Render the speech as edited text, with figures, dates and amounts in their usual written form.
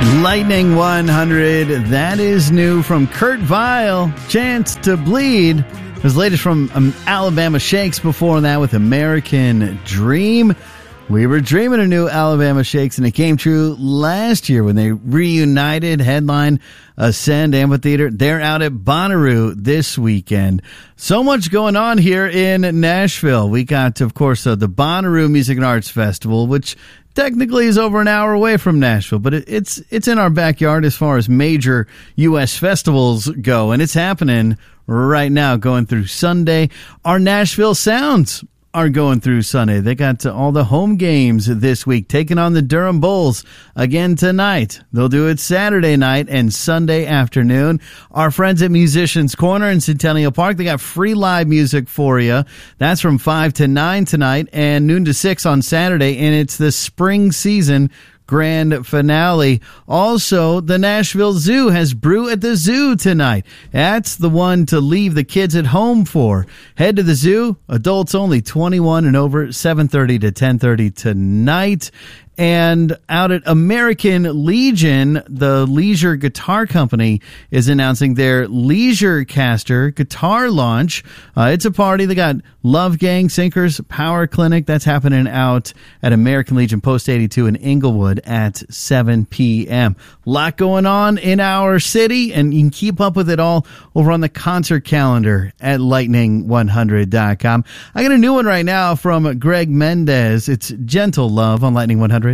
Lightning 100, that is new from Kurt Vile, Chance to Bleed. His latest from Alabama Shakes before that with American Dream. We were dreaming of new Alabama Shakes, and it came true last year when they reunited, headline Ascend Amphitheater. They're out at Bonnaroo this weekend. So much going on here in Nashville. We got, of course, the Bonnaroo Music and Arts Festival, which technically is over an hour away from Nashville, but it's in our backyard as far as major U.S. festivals go, and it's happening right now, going through Sunday. Our Nashville Sounds are going through Sunday. They got all the home games this week, taking on the Durham Bulls again tonight. They'll do it Saturday night and Sunday afternoon. Our friends at Musicians Corner in Centennial Park, they got free live music for you. That's from 5 to 9 tonight and noon to 6 on Saturday, and it's the spring season grand finale. Also, the Nashville Zoo has Brew at the Zoo tonight. That's the one to leave the kids at home for. Head to the zoo, adults only, 21 and over, 7:30 to 10:30 tonight. And out at American Legion, the Leisure Guitar Company is announcing their Leisure Caster guitar launch. It's a party. They got Love Gang, Sinkers, Power Clinic. That's happening out at American Legion Post 82 in Inglewood at 7 p.m. A lot going on in our city, and you can keep up with it all over on the concert calendar at lightning100.com. I got a new one right now from Greg Mendez. It's Gentle Love on Lightning 100.